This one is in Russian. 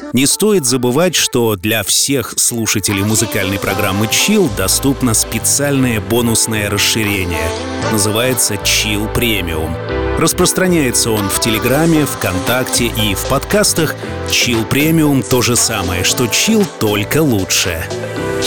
Не стоит забывать, что для всех слушателей музыкальной программы Chill доступно специальное бонусное расширение. Называется Chill Premium. Распространяется он в Телеграме, ВКонтакте и в подкастах. Chill Premium — то же самое, что Chill, только лучше.